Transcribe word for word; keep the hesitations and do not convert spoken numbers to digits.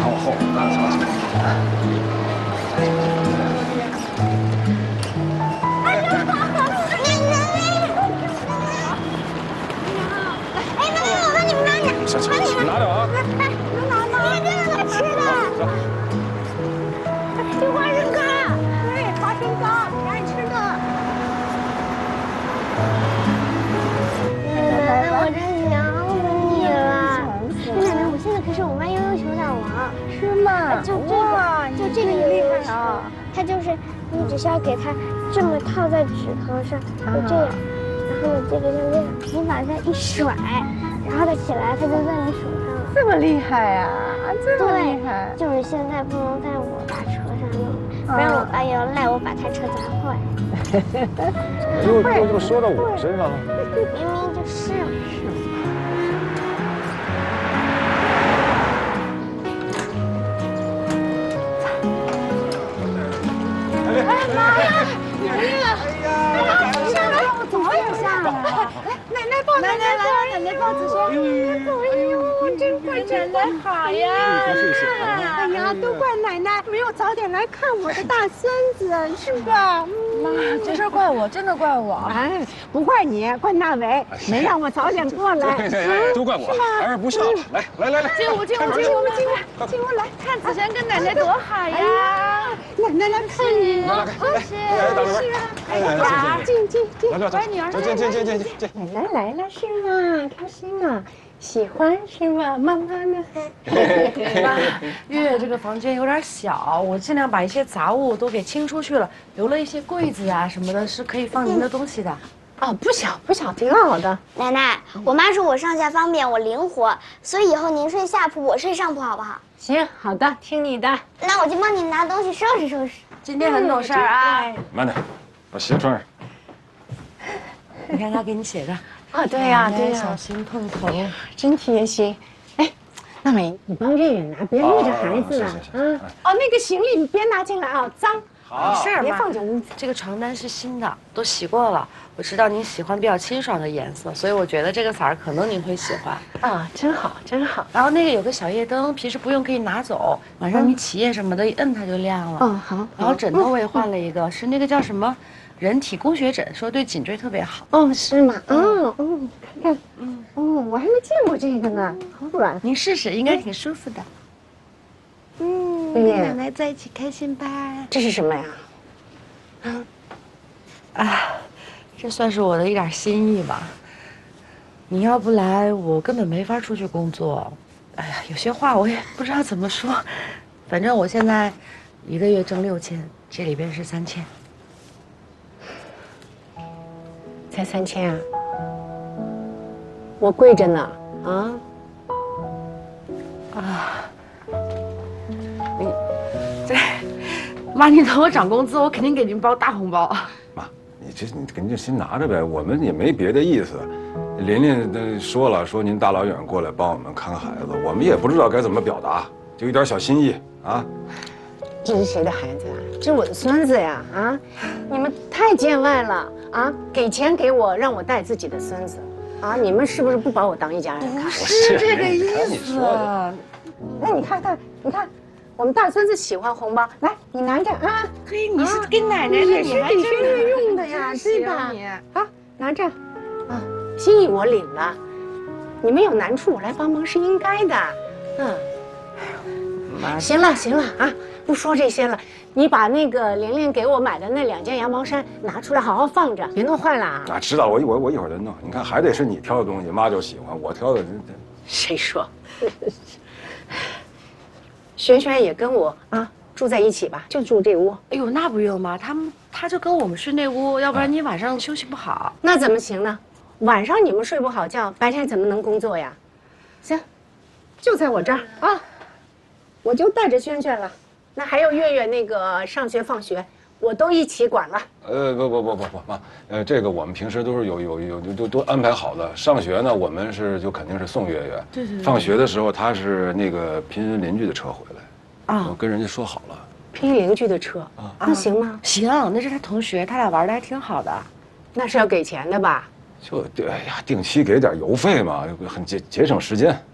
往后。 哎呀，奶奶！哎，奶奶，我帮你们拿点， 行行， 帮你们拿着啊。 哎，能拿吗？这个好吃的。这花生糕，对，花生糕，你爱吃的。奶奶，我真想死你了。奶奶，我现在可是我们班悠悠球大王， 是吗？ 就这个，就这个厉害啊！ 啊！ 它就是你只需要给它这么套在指头上，就这样，然后你这个像这样，你往下一甩，然后它起来，它就在你手上了。 这么厉害啊！这么厉害！ 就是现在不能在我大车上弄，不然我爸要赖我把他车砸坏。 又又又说到我身上了。 明明就是嘛。 哎妈呀！ 哎呀！哎呀！下来，我怎么也下来了？奶奶抱，奶奶来，奶奶抱子轩。哎呦，真怪真怪好呀！哎呀，都怪奶奶没有早点来看我的大孙子，是吧？ 妈，这事怪我，真的怪我。 哎，不怪你，怪那伟，没让我早点过来。 都怪我，儿不孝。来来来来， 进屋进屋进屋进屋进屋来， 看子轩跟奶奶多好呀！ 奶奶来看你。 来来来，来打个牌。 哎呀，进进进， 来来，女儿，进进进进进。 奶奶来了是吗？开心啊，喜欢是吗？妈妈呢？ 妈，月月这个房间有点小，我尽量把一些杂物都给清出去了，留了一些柜子啊什么的，是可以放您的东西的。 哦，不小不小，挺好的。 奶奶，我妈说我上下方便，我灵活，所以以后您睡下铺，我睡上铺，好不好？ 行，好的，听你的。 那我就帮你拿东西收拾收拾。 今天很懂事儿啊！ 慢点，把鞋穿上。 你看他给你写的。 哦，对呀对呀， 小心碰头。 真贴心。哎，那美，你帮月月拿，别累着孩子了啊。哦，那个行李你别拿进来啊，脏。 没事儿， 别放进屋子。 这个床单是新的，都洗过了。我知道您喜欢比较清爽的颜色，所以我觉得这个色儿可能您会喜欢。 啊，真好，真好。 然后那个有个小夜灯，平时不用可以拿走，晚上你起夜什么的，一摁它就亮了。 哦，好。 然后枕头我也换了一个，是那个叫什么人体工学枕，说对颈椎特别好。 哦，是吗？哦哦，看看，嗯，哦，我还没见过这个呢，好软。 您试试，应该挺舒服的。嗯，跟奶奶在一起开心吧？ 这是什么呀？ 啊，啊，这算是我的一点心意吧。你要不来，我根本没法出去工作。哎呀，有些话我也不知道怎么说。反正我现在一个月挣六千，这里边是三千。 才三千啊？我贵着呢，啊？ 啊，你这妈，你等我涨工资，我肯定给您包大红包。 妈，你这你肯定先拿着呗，我们也没别的意思。琳琳都说了，说您大老远过来帮我们看看孩子，我们也不知道该怎么表达，就一点小心意啊。 这是谁的孩子啊？这是我的孙子呀！啊，你们太见外了啊！给钱给我，让我带自己的孙子，啊，你们是不是不把我当一家人看？ 不是这个意思。 那你看看，你看，我们大孙子喜欢红包，来，你拿着啊。 嘿，你是给奶奶的，你还给真月月用的呀，对吧？好，拿着，啊，心意我领了。你们有难处，我来帮忙是应该的。嗯。行了行了啊，不说这些了。你把那个玲玲给我买的那两件羊毛衫拿出来，好好放着，别弄坏了啊。 啊，知道了，我我我一会儿再弄。你看，还得是你挑的东西，妈就喜欢，我挑的。 谁说？轩轩也跟我啊住在一起吧，就住这屋。 哎呦，那不用嘛，他们他就跟我们睡那屋，要不然你晚上休息不好。 那怎么行呢？晚上你们睡不好觉，白天怎么能工作呀？行，就在我这儿啊。我就带着轩轩了，那还有月月那个上学放学，我都一起管了。 呃，不不不不不，妈，呃，这个我们平时都是有有有都都安排好的。上学呢，我们是就肯定是送月月。 对对对。 放学的时候，他是那个拼邻居的车回来， 啊， 我跟人家说好了。 拼邻居的车啊，那行吗？ 行，那是他同学，他俩玩的还挺好的。 那是要给钱的吧？ 就对，哎呀，定期给点邮费嘛，很节节省时间。